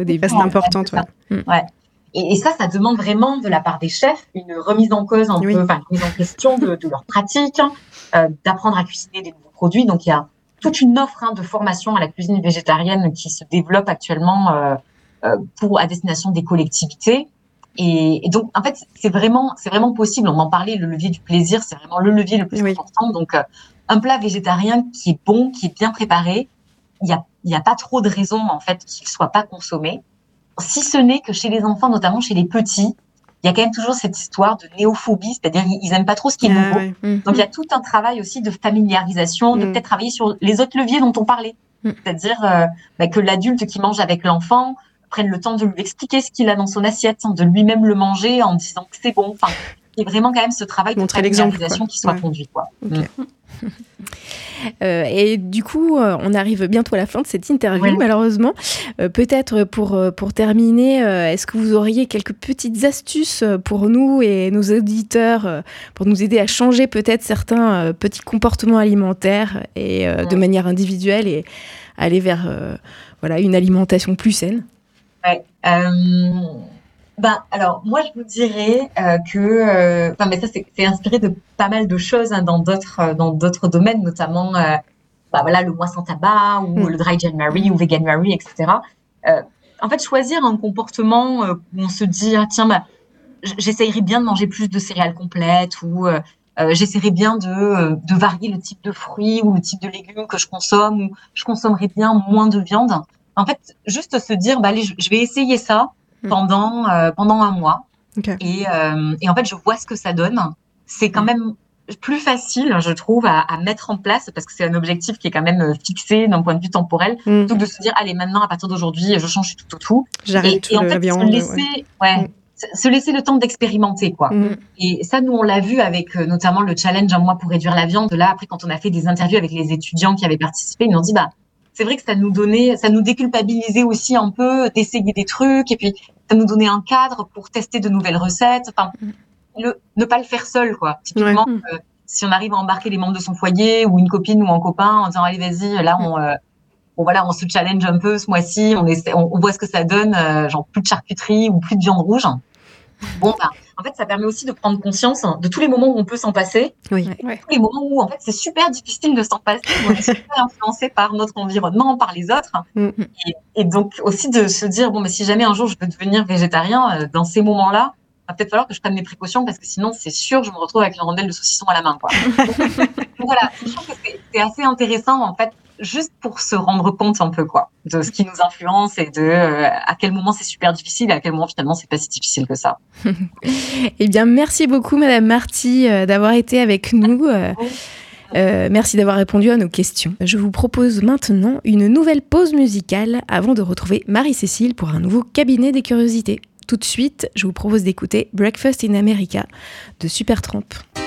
au début. C'est important, toi. Ouais. Et ça demande vraiment de la part des chefs une remise en cause une remise en question de leur pratique, d'apprendre à cuisiner des nouveaux produits. Donc il y a toute une offre de formation à la cuisine végétarienne qui se développe actuellement à destination des collectivités. Et donc en fait c'est vraiment possible. On en parlait, le levier du plaisir, c'est vraiment le levier le plus important. Donc un plat végétarien qui est bon, qui est bien préparé, il y a pas trop de raisons en fait qu'il soit pas consommé. Si ce n'est que chez les enfants, notamment chez les petits, il y a quand même toujours cette histoire de néophobie, c'est-à-dire ils aiment pas trop ce qui est nouveau. Donc il y a tout un travail aussi de familiarisation, de peut-être travailler sur les autres leviers dont on parlait, c'est-à-dire que l'adulte qui mange avec l'enfant prenne le temps de lui expliquer ce qu'il a dans son assiette, de lui-même le manger en disant que c'est bon. Enfin, il y a vraiment quand même ce travail de familiarisation qui soit conduit, quoi. Okay. Et du coup, on arrive bientôt à la fin de cette interview, malheureusement. Peut-être pour terminer, est-ce que vous auriez quelques petites astuces pour nous et nos auditeurs pour nous aider à changer peut-être certains petits comportements alimentaires et de manière individuelle et aller vers une alimentation plus saine? Alors moi je vous dirais que mais ça c'est inspiré de pas mal de choses dans d'autres domaines, notamment le mois sans tabac ou le dry January ou veganuary, etc. En fait, choisir un comportement où on se dit j'essayerais bien de manger plus de céréales complètes ou j'essaierais bien de varier le type de fruits ou le type de légumes que je consomme, ou je consommerais bien moins de viande. En fait, juste se dire allez, je vais essayer ça pendant un mois. Et en fait, je vois ce que ça donne. C'est quand même plus facile, je trouve, à mettre en place parce que c'est un objectif qui est quand même fixé d'un point de vue temporel, plutôt que de se dire allez, maintenant à partir d'aujourd'hui je change tout. J'arrête et en fait, la viande. Se laisser le temps d'expérimenter, quoi. Et ça, nous on l'a vu avec notamment le challenge un mois pour réduire la viande. Là, après, quand on a fait des interviews avec les étudiants qui avaient participé, ils nous ont dit c'est vrai que ça nous déculpabilisait aussi un peu d'essayer des trucs, et puis ça nous donnait un cadre pour tester de nouvelles recettes. Enfin, ne pas le faire seul, quoi. Typiquement, si on arrive à embarquer les membres de son foyer ou une copine ou un copain en disant allez, vas-y, là on se challenge un peu ce mois-ci, on voit ce que ça donne, genre plus de charcuterie ou plus de viande rouge. En fait, ça permet aussi de prendre conscience de tous les moments où on peut s'en passer, tous les moments où en fait c'est super difficile de s'en passer, où on est super influencé par notre environnement, par les autres, et donc aussi de se dire mais si jamais un jour je veux devenir végétarien, dans ces moments-là, il va peut-être falloir que je prenne mes précautions parce que sinon c'est sûr je me retrouve avec une rondelle de saucisson à la main, quoi. Donc voilà, je trouve que c'est assez intéressant en fait, juste pour se rendre compte un peu, quoi, de ce qui nous influence et de à quel moment c'est super difficile et à quel moment finalement c'est pas si difficile que ça. Eh bien, merci beaucoup Madame Marty d'avoir été avec nous. Merci d'avoir répondu à nos questions. Je vous propose maintenant une nouvelle pause musicale avant de retrouver Marie-Cécile pour un nouveau cabinet des curiosités. Tout de suite, je vous propose d'écouter Breakfast in America de Supertramp.